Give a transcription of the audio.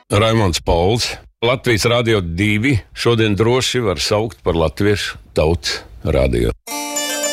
Raimonds Pauls. Latvijas Rādio 2 šodien droši var saukt par latviešu tautas radio.